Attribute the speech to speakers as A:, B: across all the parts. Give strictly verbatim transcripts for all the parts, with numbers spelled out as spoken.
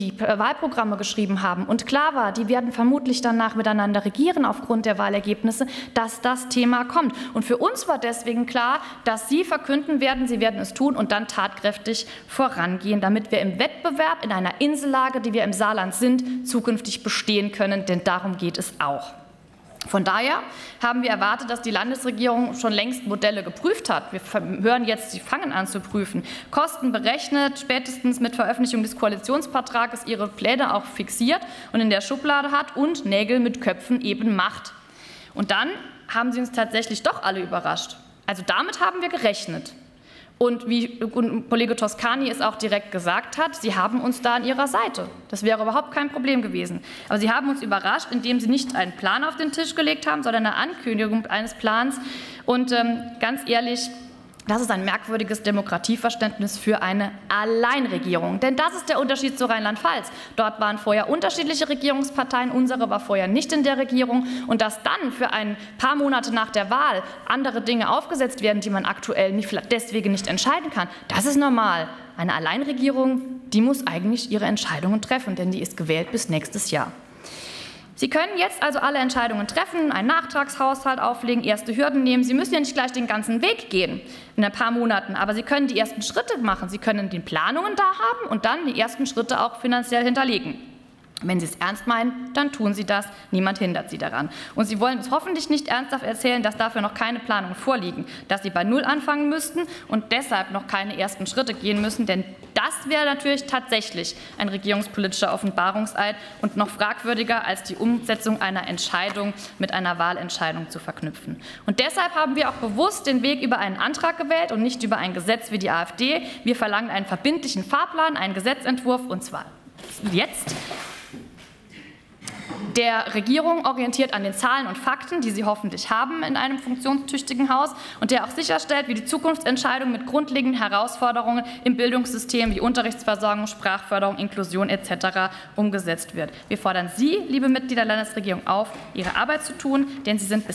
A: die Wahlprogramme geschrieben haben und klar war, die werden vermutlich danach miteinander regieren aufgrund der Wahlergebnisse, dass das Thema kommt. Und für uns war deswegen klar, dass Sie verkünden werden, Sie werden es tun und dann tatkräftig vorangehen, damit wir im Wettbewerb in einer Insellage, die wir im Saarland sind, zukünftig bestehen können, denn darum geht es auch. Von daher haben wir erwartet, dass die Landesregierung schon längst Modelle geprüft hat. Wir hören jetzt, sie fangen an zu prüfen. Kosten berechnet, spätestens mit Veröffentlichung des Koalitionsvertrages ihre Pläne auch fixiert und in der Schublade hat und Nägel mit Köpfen eben macht. Und dann haben sie uns tatsächlich doch alle überrascht. Also damit haben wir gerechnet. Und wie Kollege Toscani es auch direkt gesagt hat, Sie haben uns da an Ihrer Seite. Das wäre überhaupt kein Problem gewesen. Aber Sie haben uns überrascht, indem Sie nicht einen Plan auf den Tisch gelegt haben, sondern eine Ankündigung eines Plans. Und ähm, ganz ehrlich, das ist ein merkwürdiges Demokratieverständnis für eine Alleinregierung. Denn das ist der Unterschied zu Rheinland-Pfalz. Dort waren vorher unterschiedliche Regierungsparteien, unsere war vorher nicht in der Regierung. Und dass dann für ein paar Monate nach der Wahl andere Dinge aufgesetzt werden, die man aktuell nicht, deswegen nicht entscheiden kann, das ist normal. Eine Alleinregierung, die muss eigentlich ihre Entscheidungen treffen, denn die ist gewählt bis nächstes Jahr. Sie können jetzt also alle Entscheidungen treffen, einen Nachtragshaushalt auflegen, erste Hürden nehmen. Sie müssen ja nicht gleich den ganzen Weg gehen in ein paar Monaten, aber Sie können die ersten Schritte machen. Sie können die Planungen da haben und dann die ersten Schritte auch finanziell hinterlegen. Wenn Sie es ernst meinen, dann tun Sie das. Niemand hindert Sie daran. Und Sie wollen uns hoffentlich nicht ernsthaft erzählen, dass dafür noch keine Planungen vorliegen, dass Sie bei Null anfangen müssten und deshalb noch keine ersten Schritte gehen müssen. Denn das wäre natürlich tatsächlich ein regierungspolitischer Offenbarungseid und noch fragwürdiger als die Umsetzung einer Entscheidung mit einer Wahlentscheidung zu verknüpfen. Und deshalb haben wir auch bewusst den Weg über einen Antrag gewählt und nicht über ein Gesetz wie die AfD. Wir verlangen einen verbindlichen Fahrplan, einen Gesetzentwurf, und zwar jetzt. Der Regierung orientiert an den Zahlen und Fakten, die sie hoffentlich haben in einem funktionstüchtigen Haus und der auch sicherstellt, wie die Zukunftsentscheidungen mit grundlegenden Herausforderungen im Bildungssystem wie Unterrichtsversorgung, Sprachförderung, Inklusion et cetera umgesetzt wird. Wir fordern Sie, liebe Mitglieder der Landesregierung, auf, Ihre Arbeit zu tun, denn Sie sind bis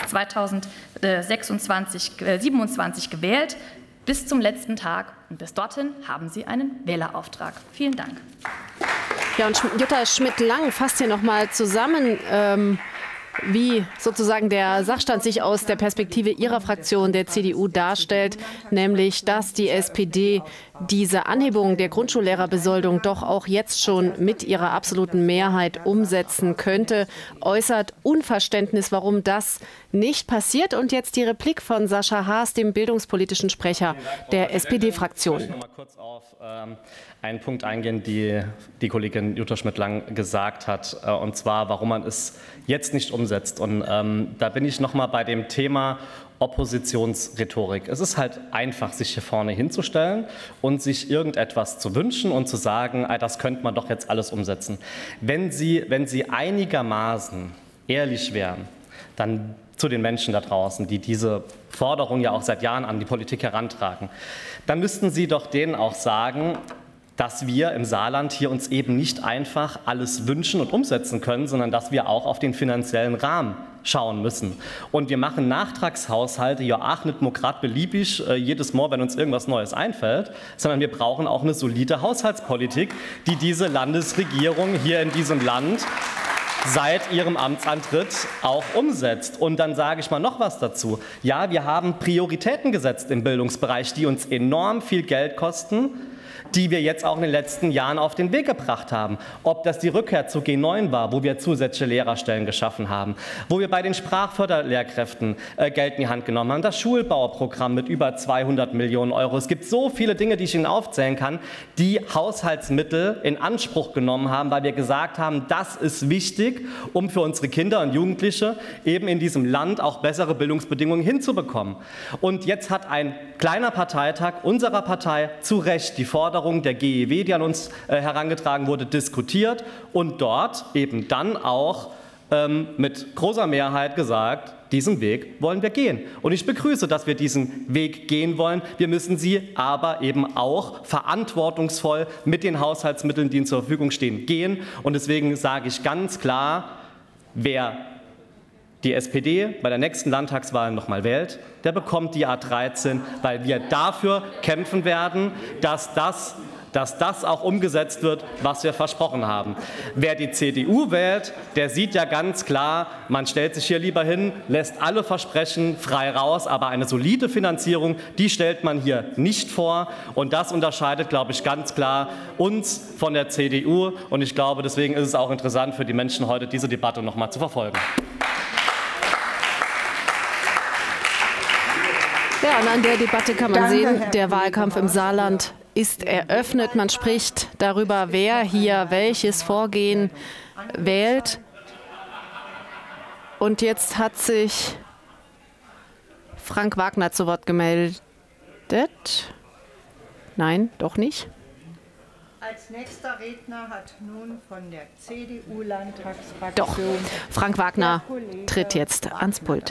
A: zweitausendsiebenundzwanzig gewählt, bis zum letzten Tag. Und bis dorthin haben Sie einen Wählerauftrag. Vielen Dank.
B: Ja, und Jutta Schmidt-Lang fasst hier noch mal zusammen, ähm, wie sozusagen der Sachstand sich aus der Perspektive ihrer Fraktion, der C D U, darstellt, nämlich dass die S P D diese Anhebung der Grundschullehrerbesoldung doch auch jetzt schon mit ihrer absoluten Mehrheit umsetzen könnte, äußert Unverständnis, warum das nicht passiert. Und jetzt die Replik von Sascha Haas, dem bildungspolitischen Sprecher der S P D-Fraktion.
C: Ich möchte noch mal kurz auf ähm, einen Punkt eingehen, die die Kollegin Jutta Schmidt-Lang gesagt hat, äh, und zwar, warum man es jetzt nicht umsetzt. Und ähm, da bin ich noch mal bei dem Thema Oppositionsrhetorik. Es ist halt einfach, sich hier vorne hinzustellen und sich irgendetwas zu wünschen und zu sagen, das könnte man doch jetzt alles umsetzen. Wenn Sie, wenn Sie einigermaßen ehrlich wären, dann zu den Menschen da draußen, die diese Forderung ja auch seit Jahren an die Politik herantragen, dann müssten Sie doch denen auch sagen, dass wir im Saarland hier uns eben nicht einfach alles wünschen und umsetzen können, sondern dass wir auch auf den finanziellen Rahmen schauen müssen. Und wir machen Nachtragshaushalte ja auch nicht nur gerade beliebig äh, jedes Mal, wenn uns irgendwas Neues einfällt, sondern wir brauchen auch eine solide Haushaltspolitik, die diese Landesregierung hier in diesem Land seit ihrem Amtsantritt auch umsetzt. Und dann sage ich mal noch was dazu. Ja, wir haben Prioritäten gesetzt im Bildungsbereich, die uns enorm viel Geld kosten, die wir jetzt auch in den letzten Jahren auf den Weg gebracht haben. Ob das die Rückkehr zu G neun war, wo wir zusätzliche Lehrerstellen geschaffen haben, wo wir bei den Sprachförderlehrkräften äh, Geld in die Hand genommen haben, das Schulbauprogramm mit über zweihundert Millionen Euro. Es gibt so viele Dinge, die ich Ihnen aufzählen kann, die Haushaltsmittel in Anspruch genommen haben, weil wir gesagt haben, das ist wichtig, um für unsere Kinder und Jugendliche eben in diesem Land auch bessere Bildungsbedingungen hinzubekommen. Und jetzt hat ein kleiner Parteitag unserer Partei zu Recht die Forderung der G E W, die an uns äh, herangetragen wurde, diskutiert und dort eben dann auch ähm, mit großer Mehrheit gesagt, diesen Weg wollen wir gehen. Und ich begrüße, dass wir diesen Weg gehen wollen. Wir müssen sie aber eben auch verantwortungsvoll mit den Haushaltsmitteln, die ihnen zur Verfügung stehen, gehen. Und deswegen sage ich ganz klar, wer die S P D bei der nächsten Landtagswahl noch mal wählt, der bekommt die A dreizehn, weil wir dafür kämpfen werden, dass das dass das auch umgesetzt wird, was wir versprochen haben. Wer die C D U wählt, der sieht ja ganz klar, man stellt sich hier lieber hin, lässt alle Versprechen frei raus, aber eine solide Finanzierung, die stellt man hier nicht vor. Und das unterscheidet, glaube ich, ganz klar uns von der C D U. Und ich glaube, deswegen ist es auch interessant für die Menschen heute, diese Debatte noch mal zu verfolgen.
B: Ja, und an der Debatte kann man sehen, der Wahlkampf im Saarland ist eröffnet. Man spricht darüber, wer hier welches Vorgehen wählt. Und jetzt hat sich Frank Wagner zu Wort gemeldet. Nein, doch nicht.
D: Als nächster Redner hat nun von der C D U-Landtagsfraktion...
B: Doch, Frank Wagner tritt jetzt ans Pult.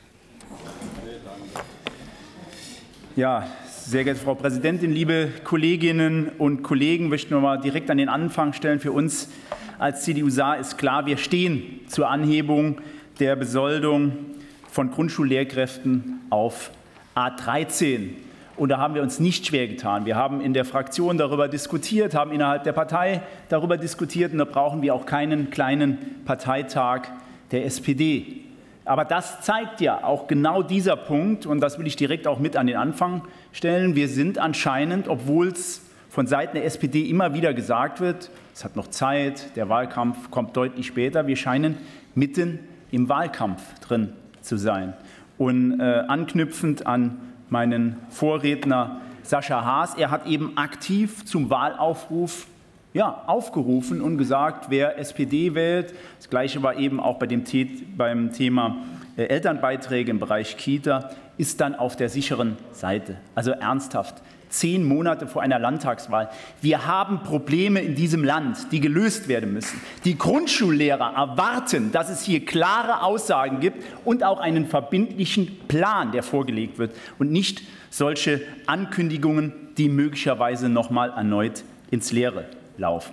E: Ja, sehr geehrte Frau Präsidentin, liebe Kolleginnen und Kollegen, möchten wir mal direkt an den Anfang stellen. Für uns als C D U Saar ist klar, wir stehen zur Anhebung der Besoldung von Grundschullehrkräften auf A dreizehn. Und da haben wir uns nicht schwer getan. Wir haben in der Fraktion darüber diskutiert, haben innerhalb der Partei darüber diskutiert. Und da brauchen wir auch keinen kleinen Parteitag der S P D. Aber das zeigt ja auch genau dieser Punkt, und das will ich direkt auch mit an den Anfang stellen. Wir sind anscheinend, obwohl es von Seiten der S P D immer wieder gesagt wird, es hat noch Zeit, der Wahlkampf kommt deutlich später, wir scheinen mitten im Wahlkampf drin zu sein. Und äh, anknüpfend an meinen Vorredner Sascha Haas, er hat eben aktiv zum Wahlaufruf ja, aufgerufen und gesagt, wer S P D wählt. Das Gleiche war eben auch bei dem beim Thema äh, Elternbeiträge im Bereich Kita, ist dann auf der sicheren Seite. Also ernsthaft, zehn Monate vor einer Landtagswahl. Wir haben Probleme in diesem Land, die gelöst werden müssen. Die Grundschullehrer erwarten, dass es hier klare Aussagen gibt und auch einen verbindlichen Plan, der vorgelegt wird und nicht solche Ankündigungen, die möglicherweise noch mal erneut ins Leere laufen.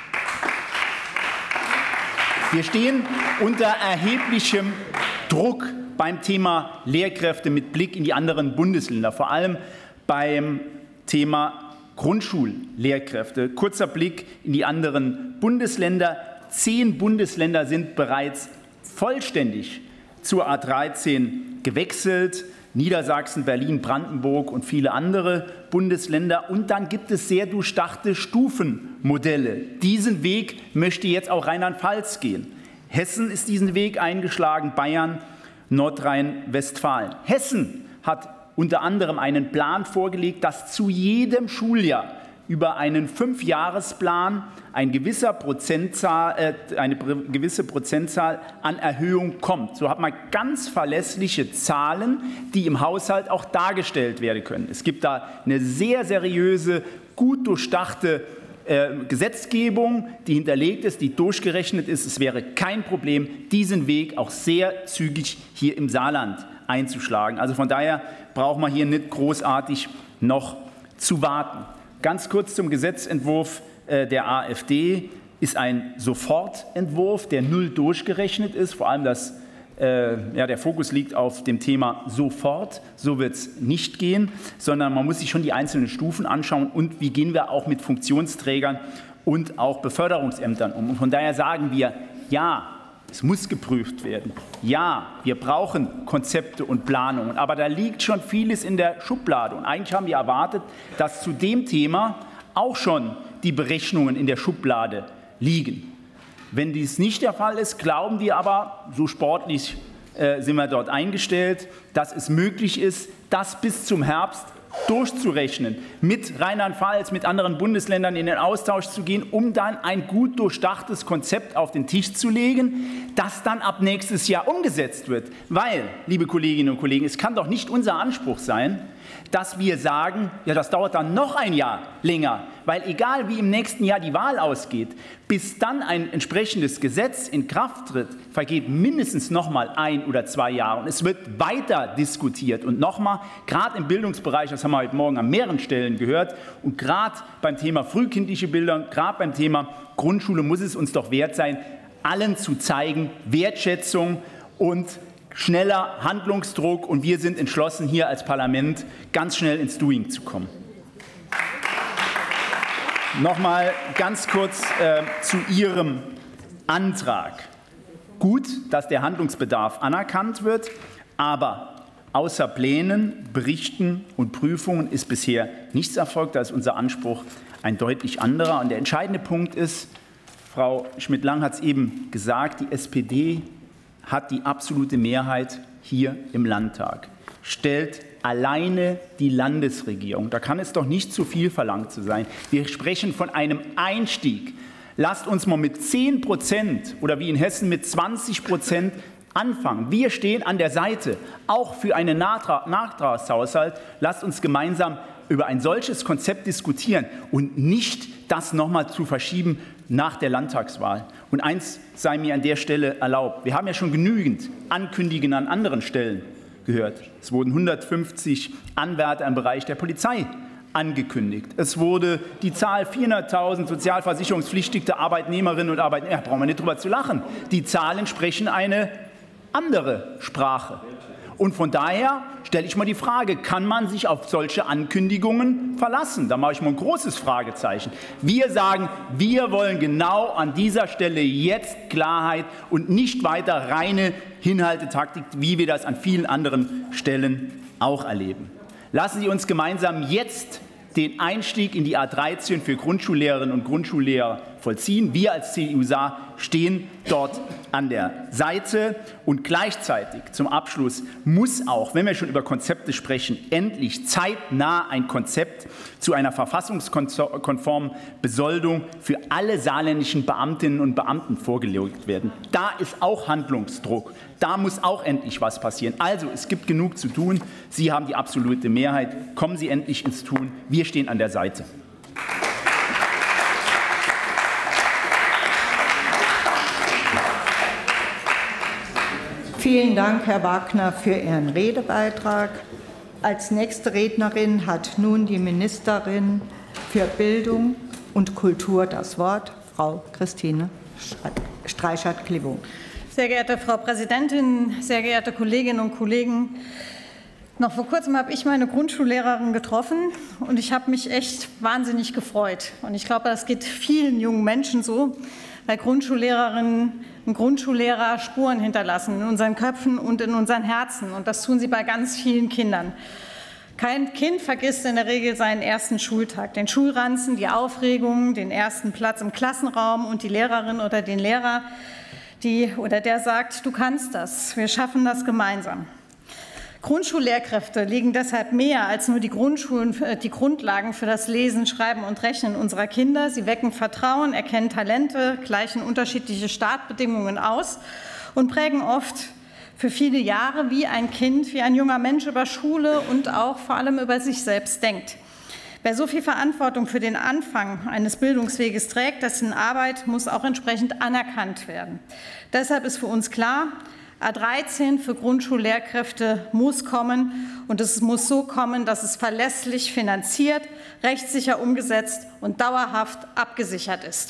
E: Wir stehen unter erheblichem Druck beim Thema Lehrkräfte mit Blick in die anderen Bundesländer, vor allem beim Thema Grundschullehrkräfte. Kurzer Blick in die anderen Bundesländer. Zehn Bundesländer sind bereits vollständig zur A dreizehn gewechselt. Niedersachsen, Berlin, Brandenburg und viele andere Bundesländer. Und dann gibt es sehr durchdachte Stufenmodelle. Diesen Weg möchte jetzt auch Rheinland-Pfalz gehen. Hessen ist diesen Weg eingeschlagen, Bayern, Nordrhein-Westfalen. Hessen hat unter anderem einen Plan vorgelegt, dass zu jedem Schuljahr über einen Fünfjahresplan ein gewisser Prozentzahl, äh, eine gewisse Prozentzahl an Erhöhung kommt. So hat man ganz verlässliche Zahlen, die im Haushalt auch dargestellt werden können. Es gibt da eine sehr seriöse, gut durchdachte äh, Gesetzgebung, die hinterlegt ist, die durchgerechnet ist. Es wäre kein Problem, diesen Weg auch sehr zügig hier im Saarland einzuschlagen. Also von daher braucht man hier nicht großartig noch zu warten. Ganz kurz zum Gesetzentwurf der AfD. Ist ein Sofortentwurf, der null durchgerechnet ist. Vor allem das, äh, ja, der Fokus liegt auf dem Thema sofort. So wird es nicht gehen, sondern man muss sich schon die einzelnen Stufen anschauen und wie gehen wir auch mit Funktionsträgern und auch Beförderungsämtern um. Und von daher sagen wir, ja, es muss geprüft werden. Ja, wir brauchen Konzepte und Planungen, aber da liegt schon vieles in der Schublade. Und eigentlich haben wir erwartet, dass zu dem Thema auch schon die Berechnungen in der Schublade liegen. Wenn dies nicht der Fall ist, glauben wir aber, so sportlich äh, sind wir dort eingestellt, dass es möglich ist, das bis zum Herbst durchzurechnen, mit Rheinland-Pfalz, mit anderen Bundesländern in den Austausch zu gehen, um dann ein gut durchdachtes Konzept auf den Tisch zu legen, das dann ab nächstes Jahr umgesetzt wird. Weil, liebe Kolleginnen und Kollegen, es kann doch nicht unser Anspruch sein, dass wir sagen, ja, das dauert dann noch ein Jahr länger, weil egal wie im nächsten Jahr die Wahl ausgeht, bis dann ein entsprechendes Gesetz in Kraft tritt, vergeht mindestens noch mal ein oder zwei Jahre. Und es wird weiter diskutiert. Und noch mal, gerade im Bildungsbereich, das haben wir heute Morgen an mehreren Stellen gehört, und gerade beim Thema frühkindliche Bildung, gerade beim Thema Grundschule muss es uns doch wert sein, allen zu zeigen, Wertschätzung und schneller Handlungsdruck, und wir sind entschlossen, hier als Parlament ganz schnell ins Doing zu kommen. Noch mal ganz kurz äh, zu Ihrem Antrag. Gut, dass der Handlungsbedarf anerkannt wird, aber außer Plänen, Berichten und Prüfungen ist bisher nichts erfolgt. Da ist unser Anspruch ein deutlich anderer. Und der entscheidende Punkt ist, Frau Schmidt-Lang hat es eben gesagt, die S P D hat die absolute Mehrheit hier im Landtag, stellt alleine die Landesregierung. Da kann es doch nicht zu viel verlangt zu sein. Wir sprechen von einem Einstieg. Lasst uns mal mit zehn Prozent oder wie in Hessen mit zwanzig Prozent anfangen. Wir stehen an der Seite, auch für einen Nachtragshaushalt. Lasst uns gemeinsam über ein solches Konzept diskutieren und nicht das noch mal zu verschieben nach der Landtagswahl. Und eins sei mir an der Stelle erlaubt. Wir haben ja schon genügend Ankündigungen an anderen Stellen gehört. Es wurden hundertfünfzig Anwärter im Bereich der Polizei angekündigt. Es wurde die Zahl vierhunderttausend sozialversicherungspflichtige Arbeitnehmerinnen und Arbeitnehmer, da brauchen wir nicht drüber zu lachen. Die Zahlen sprechen eine andere Sprache. Und von daher stelle ich mal die Frage, kann man sich auf solche Ankündigungen verlassen? Da mache ich mal ein großes Fragezeichen. Wir sagen, wir wollen genau an dieser Stelle jetzt Klarheit und nicht weiter reine Hinhaltetaktik, wie wir das an vielen anderen Stellen auch erleben. Lassen Sie uns gemeinsam jetzt den Einstieg in die A dreizehn für Grundschullehrerinnen und Grundschullehrer vollziehen. Wir als C D U stehen dort an der Seite. Und gleichzeitig zum Abschluss muss auch, wenn wir schon über Konzepte sprechen, endlich zeitnah ein Konzept zu einer verfassungskonformen Besoldung für alle saarländischen Beamtinnen und Beamten vorgelegt werden. Da ist auch Handlungsdruck. Da muss auch endlich was passieren. Also, es gibt genug zu tun. Sie haben die absolute Mehrheit. Kommen Sie endlich ins Tun. Wir stehen an der Seite.
D: Vielen Dank, Herr Wagner, für Ihren Redebeitrag. Als nächste Rednerin hat nun die Ministerin für Bildung und Kultur das Wort, Frau Christine Streichert-Klippung.
F: Sehr geehrte Frau Präsidentin, sehr geehrte Kolleginnen und Kollegen! Noch vor kurzem habe ich meine Grundschullehrerin getroffen und ich habe mich echt wahnsinnig gefreut. Und ich glaube, das geht vielen jungen Menschen so, weil Grundschullehrerinnen und Grundschullehrer Spuren hinterlassen in unseren Köpfen und in unseren Herzen. Und das tun sie bei ganz vielen Kindern. Kein Kind vergisst in der Regel seinen ersten Schultag, den Schulranzen, die Aufregung, den ersten Platz im Klassenraum und die Lehrerin oder den Lehrer, die oder der sagt, du kannst das, wir schaffen das gemeinsam. Grundschullehrkräfte legen deshalb mehr als nur die Grundschulen, die Grundlagen für das Lesen, Schreiben und Rechnen unserer Kinder. Sie wecken Vertrauen, erkennen Talente, gleichen unterschiedliche Startbedingungen aus und prägen oft für viele Jahre, wie ein Kind, wie ein junger Mensch über Schule und auch vor allem über sich selbst denkt. Wer so viel Verantwortung für den Anfang eines Bildungsweges trägt, dessen Arbeit muss auch entsprechend anerkannt werden. Deshalb ist für uns klar, A dreizehn für Grundschullehrkräfte muss kommen und es muss so kommen, dass es verlässlich finanziert, rechtssicher umgesetzt und dauerhaft abgesichert ist.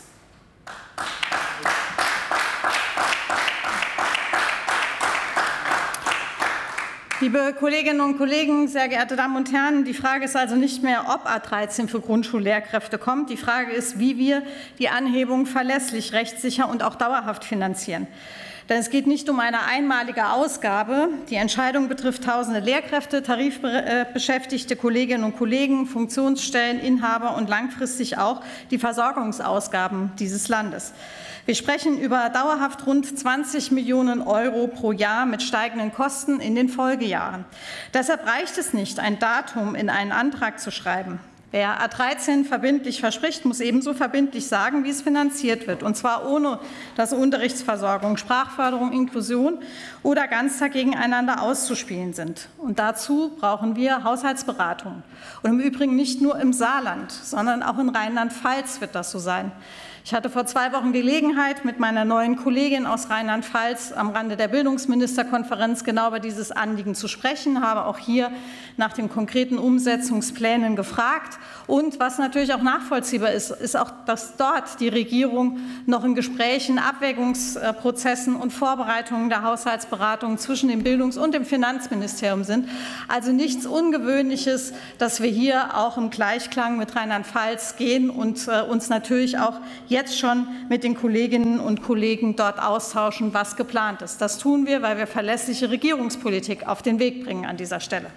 F: Liebe Kolleginnen und Kollegen, sehr geehrte Damen und Herren, die Frage ist also nicht mehr, ob A dreizehn für Grundschullehrkräfte kommt. Die Frage ist, wie wir die Anhebung verlässlich, rechtssicher und auch dauerhaft finanzieren. Denn es geht nicht um eine einmalige Ausgabe. Die Entscheidung betrifft tausende Lehrkräfte, tarifbeschäftigte Kolleginnen und Kollegen, Funktionsstellen, Inhaber und langfristig auch die Versorgungsausgaben dieses Landes. Wir sprechen über dauerhaft rund zwanzig Millionen Euro pro Jahr mit steigenden Kosten in den Folgejahren. Deshalb reicht es nicht, ein Datum in einen Antrag zu schreiben. Wer A dreizehn verbindlich verspricht, muss ebenso verbindlich sagen, wie es finanziert wird, und zwar ohne, dass Unterrichtsversorgung, Sprachförderung, Inklusion oder Ganztag gegeneinander auszuspielen sind. Und dazu brauchen wir Haushaltsberatung. Und im Übrigen nicht nur im Saarland, sondern auch in Rheinland-Pfalz wird das so sein. Ich hatte vor zwei Wochen Gelegenheit, mit meiner neuen Kollegin aus Rheinland-Pfalz am Rande der Bildungsministerkonferenz genau über dieses Anliegen zu sprechen, habe auch hier nach den konkreten Umsetzungsplänen gefragt. Und was natürlich auch nachvollziehbar ist, ist auch, dass dort die Regierung noch in Gesprächen, Abwägungsprozessen und Vorbereitungen der Haushaltsberatungen zwischen dem Bildungs- und dem Finanzministerium sind. Also nichts Ungewöhnliches, dass wir hier auch im Gleichklang mit Rheinland-Pfalz gehen und äh, uns natürlich auch jetzt schon mit den Kolleginnen und Kollegen dort austauschen, was geplant ist. Das tun wir, weil wir verlässliche Regierungspolitik auf den Weg bringen an dieser Stelle.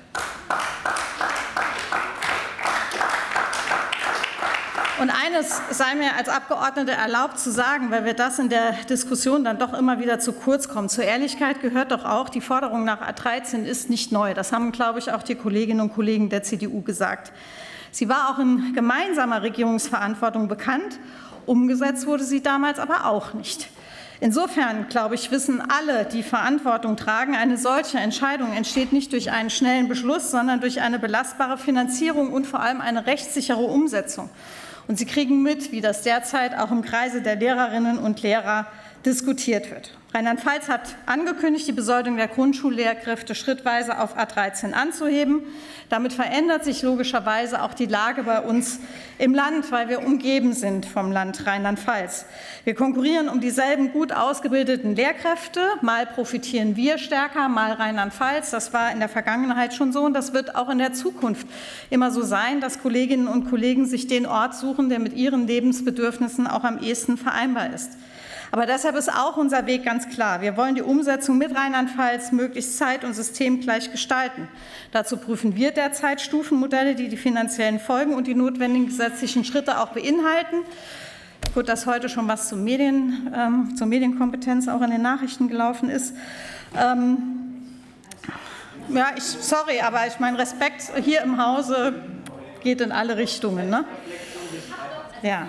F: Und eines sei mir als Abgeordnete erlaubt zu sagen, weil wir das in der Diskussion dann doch immer wieder zu kurz kommen. Zur Ehrlichkeit gehört doch auch, die Forderung nach A dreizehn ist nicht neu. Das haben, glaube ich, auch die Kolleginnen und Kollegen der C D U gesagt. Sie war auch in gemeinsamer Regierungsverantwortung bekannt. Umgesetzt wurde sie damals aber auch nicht. Insofern, glaube ich, wissen alle, die Verantwortung tragen, eine solche Entscheidung entsteht nicht durch einen schnellen Beschluss, sondern durch eine belastbare Finanzierung und vor allem eine rechtssichere Umsetzung. Und Sie kriegen mit, wie das derzeit auch im Kreise der Lehrerinnen und Lehrer diskutiert wird. Rheinland-Pfalz hat angekündigt, die Besoldung der Grundschullehrkräfte schrittweise auf A dreizehn anzuheben. Damit verändert sich logischerweise auch die Lage bei uns im Land, weil wir umgeben sind vom Land Rheinland-Pfalz. Wir konkurrieren um dieselben gut ausgebildeten Lehrkräfte. Mal profitieren wir stärker, mal Rheinland-Pfalz. Das war in der Vergangenheit schon so und das wird auch in der Zukunft immer so sein, dass Kolleginnen und Kollegen sich den Ort suchen, der mit ihren Lebensbedürfnissen auch am ehesten vereinbar ist. Aber deshalb ist auch unser Weg ganz klar. Wir wollen die Umsetzung mit Rheinland-Pfalz möglichst zeit- und systemgleich gestalten. Dazu prüfen wir derzeit Stufenmodelle, die die finanziellen Folgen und die notwendigen gesetzlichen Schritte auch beinhalten. Gut, dass heute schon was zur, Medien, ähm, zur Medienkompetenz auch in den Nachrichten gelaufen ist. Ähm, ja, ich, sorry, aber ich meine, Respekt hier im Hause geht in alle Richtungen. Ne? Ja.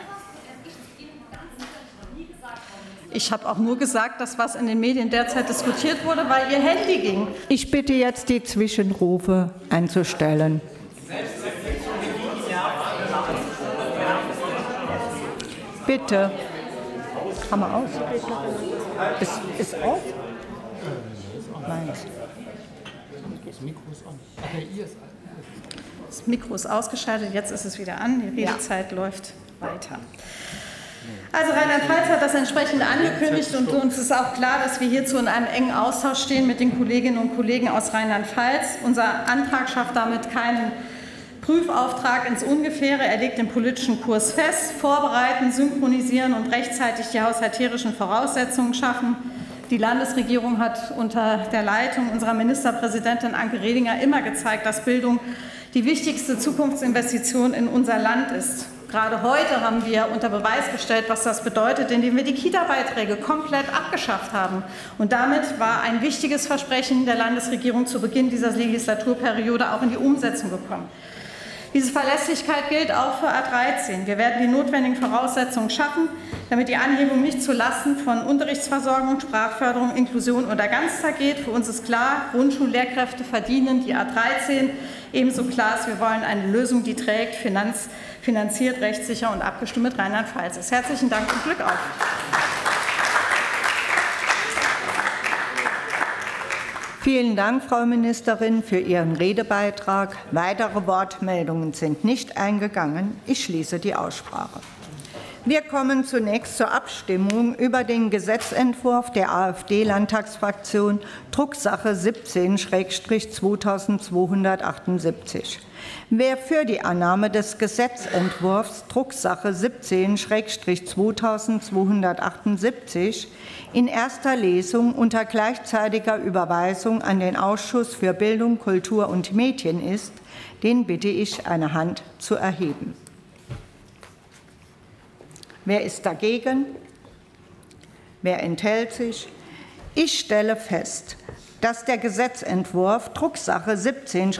F: Ich habe auch nur gesagt, dass was in den Medien derzeit diskutiert wurde, weil Ihr Handy ging.
D: Ich bitte jetzt, die Zwischenrufe einzustellen. Bitte. Haben wir aus? Ist, ist aus? Meins.
F: Das Mikro ist ausgeschaltet, jetzt ist es wieder an. Die Redezeit ja. läuft weiter. Also Rheinland-Pfalz hat das entsprechend angekündigt und uns ist auch klar, dass wir hierzu in einem engen Austausch stehen mit den Kolleginnen und Kollegen aus Rheinland-Pfalz. Unser Antrag schafft damit keinen Prüfauftrag ins Ungefähre. Er legt den politischen Kurs fest, vorbereiten, synchronisieren und rechtzeitig die haushalterischen Voraussetzungen schaffen. Die Landesregierung hat unter der Leitung unserer Ministerpräsidentin Anke Rehlinger immer gezeigt, dass Bildung die wichtigste Zukunftsinvestition in unser Land ist. Gerade heute haben wir unter Beweis gestellt, was das bedeutet, indem wir die Kita-Beiträge komplett abgeschafft haben. Und damit war ein wichtiges Versprechen der Landesregierung zu Beginn dieser Legislaturperiode auch in die Umsetzung gekommen. Diese Verlässlichkeit gilt auch für A dreizehn. Wir werden die notwendigen Voraussetzungen schaffen, damit die Anhebung nicht zulasten von Unterrichtsversorgung, Sprachförderung, Inklusion oder Ganztag geht. Für uns ist klar, Grundschullehrkräfte verdienen die A dreizehn. Ebenso klar ist, wir wollen eine Lösung, die trägt, finanz, finanziert, rechtssicher und abgestimmt mit Rheinland-Pfalz ist. Herzlichen Dank und Glück auf.
D: Vielen Dank, Frau Ministerin, für Ihren Redebeitrag. Weitere Wortmeldungen sind nicht eingegangen. Ich schließe die Aussprache. Wir kommen zunächst zur Abstimmung über den Gesetzentwurf der AfD-Landtagsfraktion, Drucksache siebzehn zweitausendzweihundertachtundsiebzig. Wer für die Annahme des Gesetzentwurfs Drucksache siebzehn zweitausendzweihundertachtundsiebzig in erster Lesung unter gleichzeitiger Überweisung an den Ausschuss für Bildung, Kultur und Medien ist, den bitte ich, eine Hand zu erheben. Wer ist dagegen? Wer enthält sich? Ich stelle fest, dass der Gesetzentwurf Drucksache siebzehn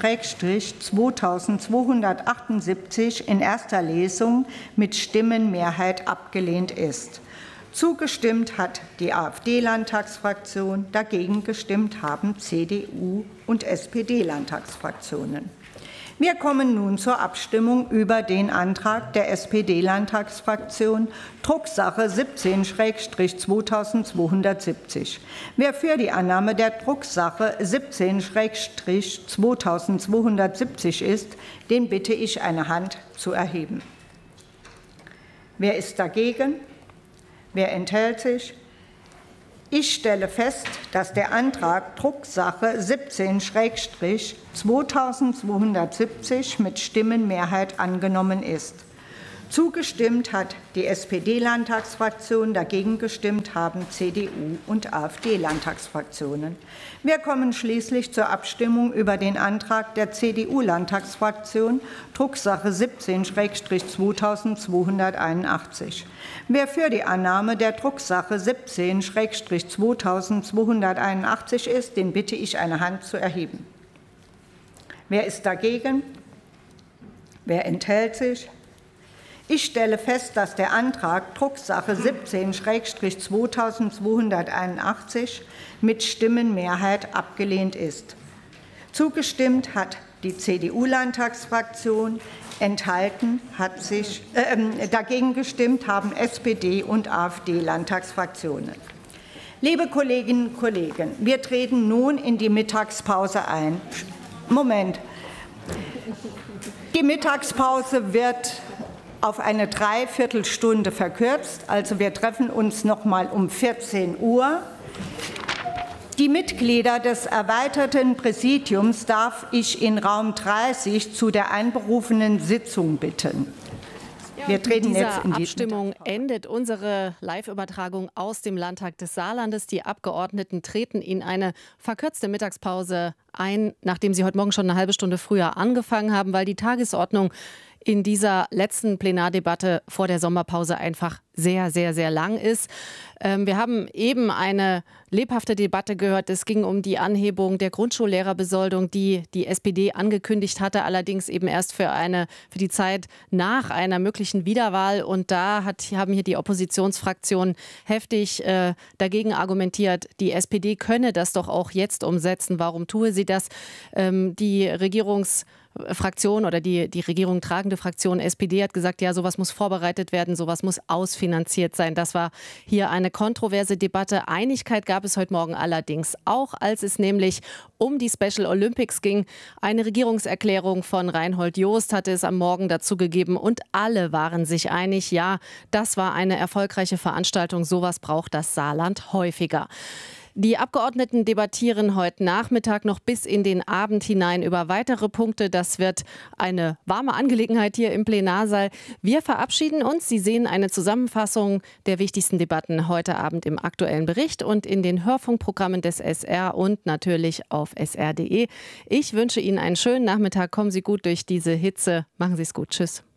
D: zweitausendzweihundertachtundsiebzig in erster Lesung mit Stimmenmehrheit abgelehnt ist. Zugestimmt hat die AfD-Landtagsfraktion, dagegen gestimmt haben C D U und S P D-Landtagsfraktionen. Wir kommen nun zur Abstimmung über den Antrag der S P D-Landtagsfraktion, Drucksache siebzehn zweitausendzweihundertsiebzig. Wer für die Annahme der Drucksache siebzehn zweitausendzweihundertsiebzig ist, den bitte ich, eine Hand zu erheben. Wer ist dagegen? Wer enthält sich? Ich stelle fest, dass der Antrag Drucksache siebzehn zweitausendzweihundertsiebzig mit Stimmenmehrheit angenommen ist. Zugestimmt hat die S P D-Landtagsfraktion, dagegen gestimmt haben C D U und A f D-Landtagsfraktionen. Wir kommen schließlich zur Abstimmung über den Antrag der C D U-Landtagsfraktion, Drucksache siebzehn zweitausendzweihunderteinundachtzig. Wer für die Annahme der Drucksache siebzehn zweitausendzweihunderteinundachtzig ist, den bitte ich, eine Hand zu erheben. Wer ist dagegen? Wer enthält sich? Ich stelle fest, dass der Antrag Drucksache siebzehn zweitausendzweihunderteinundachtzig mit Stimmenmehrheit abgelehnt ist. Zugestimmt hat die C D U-Landtagsfraktion, enthalten hat sich, äh, dagegen gestimmt haben S P D und A f D-Landtagsfraktionen. Liebe Kolleginnen und Kollegen, wir treten nun in die Mittagspause ein. Moment. Die Mittagspause wird auf eine Dreiviertelstunde verkürzt. Also wir treffen uns noch mal um vierzehn Uhr. Die Mitglieder des erweiterten Präsidiums darf ich in Raum dreißig zu der einberufenen Sitzung bitten. Wir treten
B: Mit
D: jetzt in die
B: Abstimmung endet unsere Live-Übertragung aus dem Landtag des Saarlandes. Die Abgeordneten treten in eine verkürzte Mittagspause ein, nachdem sie heute Morgen schon eine halbe Stunde früher angefangen haben, weil die Tagesordnung in dieser letzten Plenardebatte vor der Sommerpause einfach sehr, sehr, sehr lang ist. Ähm, wir haben eben eine lebhafte Debatte gehört. Es ging um die Anhebung der Grundschullehrerbesoldung, die die S P D angekündigt hatte, allerdings eben erst für, eine, für die Zeit nach einer möglichen Wiederwahl. Und da hat, haben hier die Oppositionsfraktionen heftig äh, dagegen argumentiert, die S P D könne das doch auch jetzt umsetzen. Warum tue sie das? Ähm, die Regierungs Fraktion oder die, die Regierung tragende Fraktion S P D hat gesagt, ja, sowas muss vorbereitet werden, sowas muss ausfinanziert sein. Das war hier eine kontroverse Debatte. Einigkeit gab es heute Morgen allerdings auch, als es nämlich um die Special Olympics ging. Eine Regierungserklärung von Reinhold Jost hatte es am Morgen dazu gegeben und alle waren sich einig, ja, das war eine erfolgreiche Veranstaltung. Sowas braucht das Saarland häufiger. Die Abgeordneten debattieren heute Nachmittag noch bis in den Abend hinein über weitere Punkte. Das wird eine warme Angelegenheit hier im Plenarsaal. Wir verabschieden uns. Sie sehen eine Zusammenfassung der wichtigsten Debatten heute Abend im aktuellen Bericht und in den Hörfunkprogrammen des S R und natürlich auf S R punkt de. Ich wünsche Ihnen einen schönen Nachmittag. Kommen Sie gut durch diese Hitze. Machen Sie es gut. Tschüss.